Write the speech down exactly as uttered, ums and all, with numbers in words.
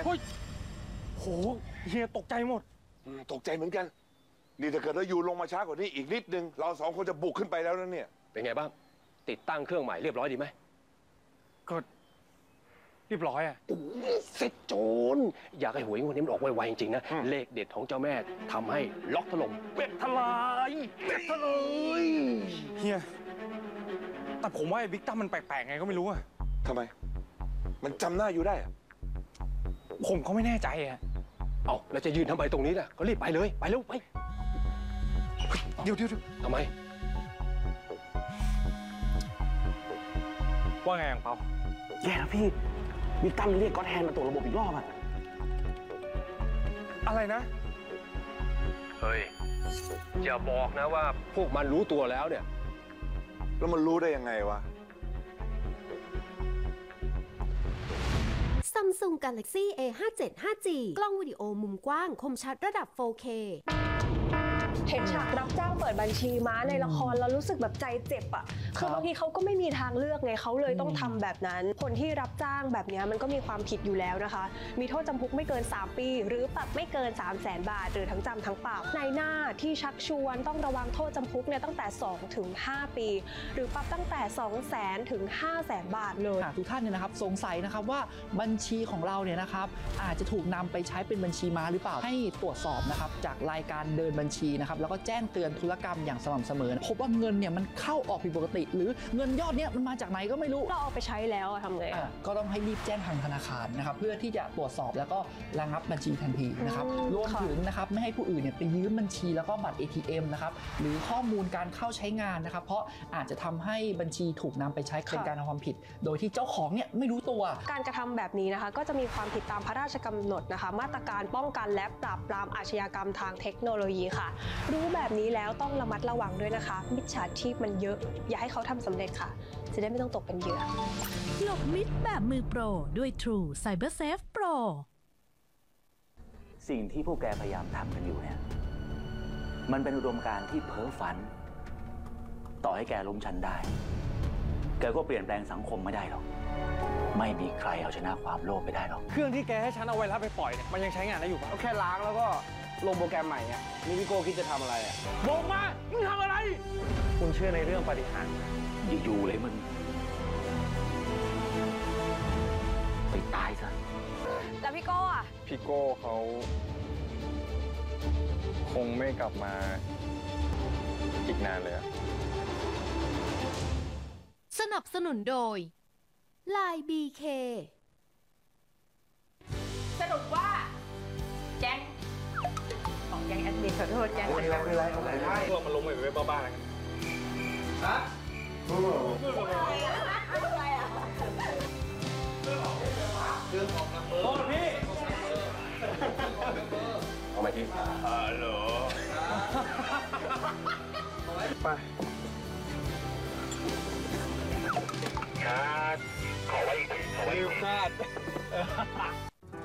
เฮ้ยโหเฮียตกใจหมดตกใจเหมือนกันนี่ถ้าเกิดเราอยู่ลงมาช้ากว่านี้อีกนิดนึงเราสองคนจะบุกขึ้นไปแล้วนะเนี่ยเป็นไงบ้างติดตั้งเครื่องใหม่เรียบร้อยดีไหมก็เรียบร้อยอ่ะเสร็จโจรอยากให้หวยงวดนี้มันออกไวๆจริงๆนะเลขเด็ดของเจ้าแม่ทำให้ล็อกถล่มเป็ดทลายเป็ดทลายเฮียแต่ผมว่าไอ้บิ๊กตั้มมันแปลกๆไงก็ไม่รู้อะทำไมมันจำหน้าอยู่ได้อะผมก็ไม่แน่ใจอะเอาแล้วจะยืนทำไมตรงนี้ล่ะก็รีบไปเลยไปเร็วไปเดี๋ยวเดี๋ยวทำไมว่าไงอ่างเปาแย่แล้วพี่บิ๊กตั้มเรียกก็อตแฮนมาตรวจระบบอีกรอบอะอะไรนะเฮ้ยอย่าบอกนะว่าพวกมันรู้ตัวแล้วเนี่ยแล้วมันรู้ได้ยังไงวะ Samsung Galaxy เอ ห้าสิบเจ็ด ห้าจี กล้องวิดีโอมุมกว้างคมชัดระดับ โฟร์เคเห็นฉากรับจ้างเปิดบัญชีม้าในละครแล้วรู้สึกแบบใจเจ็บอ่ะคือบางทีเขาก็ไม่มีทางเลือกไงเขาเลยต้องทำแบบนั้นคนที่รับจ้างแบบนี้มันก็มีความผิดอยู่แล้วนะคะมีโทษจำคุกไม่เกินสามปีหรือปรับไม่เกิน สามแสน บาทหรือทั้งจำทั้งปรับในหน้าที่ชักชวนต้องระวังโทษจำคุกเนี่ยตั้งแต่ สองถึงห้า ปีหรือปรับตั้งแต่ สองแสน ถึง ห้าแสน บาทเลยทุกท่านเนี่ยนะครับสงสัยนะครับว่าบัญชีของเราเนี่ยนะครับอาจจะถูกนำไปใช้เป็นบัญชีม้าหรือเปล่าให้ตรวจสอบนะครับจากรายการเดินบัญชีนะครับแล้วก็แจ้งเตือนธุรกรรมอย่างสม่ำเสมอพบว่าเงินเนี่ยมันเข้าออกผิดปกติหรือเงินยอดเนี่ยมันมาจากไหนก็ไม่รู้เราเอาไปใช้แล้วทำไงก็ต้องให้รีบแจ้งทางธนาคารนะครับเพื่อที่จะตรวจสอบแล้วก็ระงับบัญชีทันทีนะครับรวมถึงนะครับไม่ให้ผู้อื่นเนี่ยไปยืมบัญชีแล้วก็บัตร เอ ที เอ็ม นะครับหรือข้อมูลการเข้าใช้งานนะครับเพราะอาจจะทำให้บัญชีถูกนำไปใช้เป็นการทำความผิดโดยที่เจ้าของเนี่ยไม่รู้ตัวการกระทำแบบนี้นะคะก็จะมีความผิดตามพระราชกำหนดนะคะมาตรการป้องกันและปราบปรามอาชญากรรมทางเทคโนโลยีค่ะรู้แบบนี้แล้วต้องระมัดระวังด้วยนะคะมิจฉาชีพมันเยอะอย่าให้เขาทำสำเร็จค่ะจะได้ไม่ต้องตกเป็นเหยื่อหลบมิดแบบมือโปรด้วย True Cyber Safe Pro สิ่งที่พวกแกพยายามทำกันอยู่เนี่ยมันเป็นอุดมการณ์ที่เพ้อฝันต่อให้แกล้มฉันได้แกก็เปลี่ยนแปลงสังคมไม่ได้หรอกไม่มีใครเอาชนะความโลภไปได้หรอกเครื่องที่แกให้ฉันเอาไวรัสไปปล่อยเนี่ยมันยังใช้งานได้อยู่ปะแค่ล้างแล้วก็ลงโปรแกรมใหม่อ่ะนี่พี่โก้คิดจะทำอะไรอ่ะบอกมามึงทำอะไรคุณเชื่อในเรื่องปาฏิหาริย์อยู่ๆเลยมึงไปตายซะแล้วพี่โก้อะพี่โก้เขาคงไม่กลับมาอีกนานเลยอะสนับสนุนโดย ไลน์ บี เคสรุปว่าแจ้งของแจ้งแอดมินขอโทษแจ้งไม่เป็นไรไม่เป็นไรเอาไหนได้พวกมันลงไปเว็บบ้าๆอะไรกันฮะโอ้โหอะไรอ่ะเรื่องของเรื่องของนัมเบอร์โอ้พี่เอาไหมพี่ฮัลโหลไปคาดขอไว้อีกทีขอไว้อีกทีคาด